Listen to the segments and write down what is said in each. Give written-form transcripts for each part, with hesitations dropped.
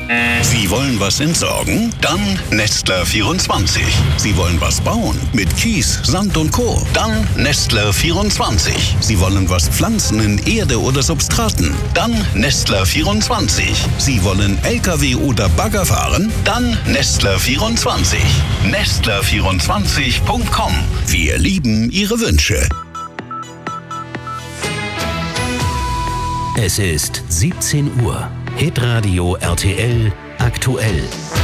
Sie wollen was entsorgen? Dann Nestler 24. Sie wollen was bauen? Mit Kies, Sand und Co. Dann Nestler 24. Sie wollen was pflanzen in Erde oder Substraten? Dann Nestler 24. Sie wollen LKW oder Bagger fahren? Dann Nestler 24. Nestler24.com. Wir lieben Ihre Wünsche. Es ist 17 Uhr. Hitradio RTL aktuell.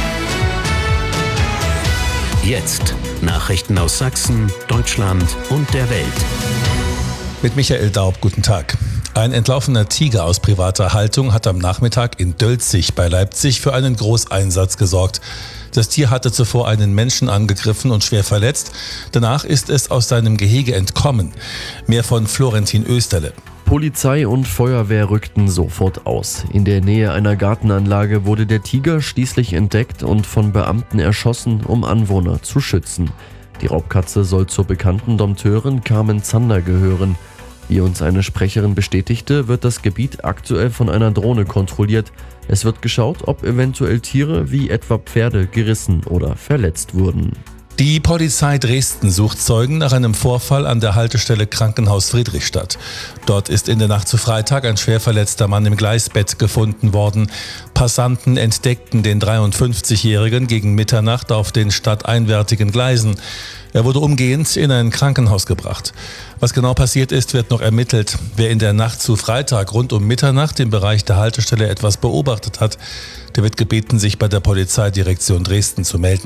Jetzt Nachrichten aus Sachsen, Deutschland und der Welt. Mit Michael Daub, guten Tag. Ein entlaufener Tiger aus privater Haltung hat am Nachmittag in Dölzig bei Leipzig für einen Großeinsatz gesorgt. Das Tier hatte zuvor einen Menschen angegriffen und schwer verletzt. Danach ist es aus seinem Gehege entkommen. Mehr von Florentin Österle. Polizei und Feuerwehr rückten sofort aus. In der Nähe einer Gartenanlage wurde der Tiger schließlich entdeckt und von Beamten erschossen, um Anwohner zu schützen. Die Raubkatze soll zur bekannten Dompteurin Carmen Zander gehören. Wie uns eine Sprecherin bestätigte, wird das Gebiet aktuell von einer Drohne kontrolliert. Es wird geschaut, ob eventuell Tiere wie etwa Pferde gerissen oder verletzt wurden. Die Polizei Dresden sucht Zeugen nach einem Vorfall an der Haltestelle Krankenhaus Friedrichstadt. Dort ist in der Nacht zu Freitag ein schwer verletzter Mann im Gleisbett gefunden worden. Passanten entdeckten den 53-Jährigen gegen Mitternacht auf den stadteinwärtigen Gleisen. Er wurde umgehend in ein Krankenhaus gebracht. Was genau passiert ist, wird noch ermittelt. Wer in der Nacht zu Freitag rund um Mitternacht im Bereich der Haltestelle etwas beobachtet hat, der wird gebeten, sich bei der Polizeidirektion Dresden zu melden.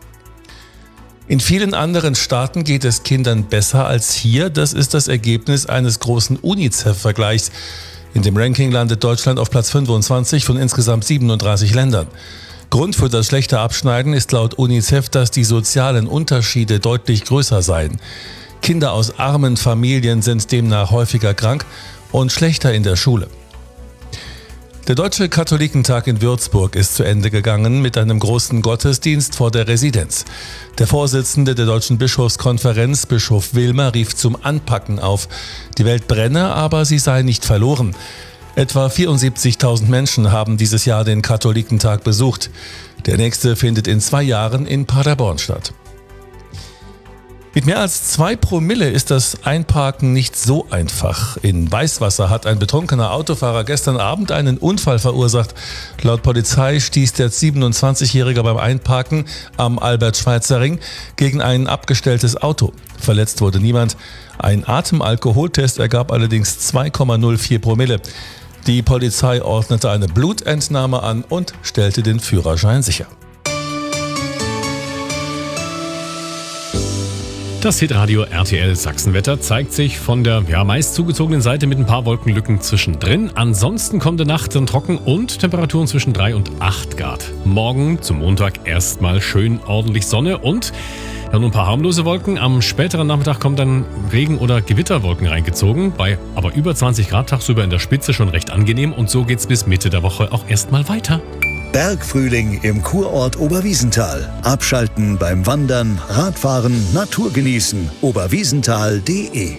In vielen anderen Staaten geht es Kindern besser als hier. Das ist das Ergebnis eines großen UNICEF-Vergleichs. In dem Ranking landet Deutschland auf Platz 25 von insgesamt 37 Ländern. Grund für das schlechte Abschneiden ist laut UNICEF, dass die sozialen Unterschiede deutlich größer seien. Kinder aus armen Familien sind demnach häufiger krank und schlechter in der Schule. Der Deutsche Katholikentag in Würzburg ist zu Ende gegangen mit einem großen Gottesdienst vor der Residenz. Der Vorsitzende der Deutschen Bischofskonferenz, Bischof Wilmer, rief zum Anpacken auf. Die Welt brenne, aber sie sei nicht verloren. Etwa 74.000 Menschen haben dieses Jahr den Katholikentag besucht. Der nächste findet in 2 Jahren in Paderborn statt. Mit mehr als 2 Promille ist das Einparken nicht so einfach. In Weißwasser hat ein betrunkener Autofahrer gestern Abend einen Unfall verursacht. Laut Polizei stieß der 27-Jährige beim Einparken am Albert-Schweitzer-Ring gegen ein abgestelltes Auto. Verletzt wurde niemand. Ein Atemalkoholtest ergab allerdings 2,04 Promille. Die Polizei ordnete eine Blutentnahme an und stellte den Führerschein sicher. Das Hitradio RTL Sachsenwetter zeigt sich von der meist zugezogenen Seite mit ein paar Wolkenlücken zwischendrin. Ansonsten kommende Nacht dann trocken und Temperaturen zwischen 3 und 8 Grad. Morgen zum Montag erstmal schön ordentlich Sonne und nur ein paar harmlose Wolken. Am späteren Nachmittag kommen dann Regen- oder Gewitterwolken reingezogen. Bei aber über 20 Grad tagsüber in der Spitze schon recht angenehm. Und so geht's bis Mitte der Woche auch erstmal weiter. Bergfrühling im Kurort Oberwiesenthal. Abschalten beim Wandern, Radfahren, Natur genießen. oberwiesenthal.de.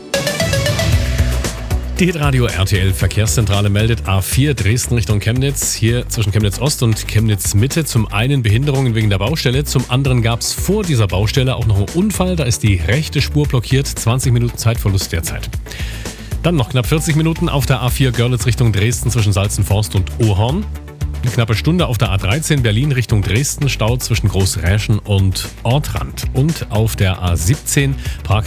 Die Hitradio RTL Verkehrszentrale meldet A4 Dresden Richtung Chemnitz. Hier zwischen Chemnitz Ost und Chemnitz Mitte. Zum einen Behinderungen wegen der Baustelle. Zum anderen gab es vor dieser Baustelle auch noch einen Unfall. Da ist die rechte Spur blockiert. 20 Minuten Zeitverlust derzeit. Dann noch knapp 40 Minuten auf der A4 Görlitz Richtung Dresden zwischen Salzenforst und Ohorn. Eine knappe Stunde auf der A13 Berlin Richtung Dresden, Stau zwischen Großräschen und Ortrand. Und auf der A17 Prag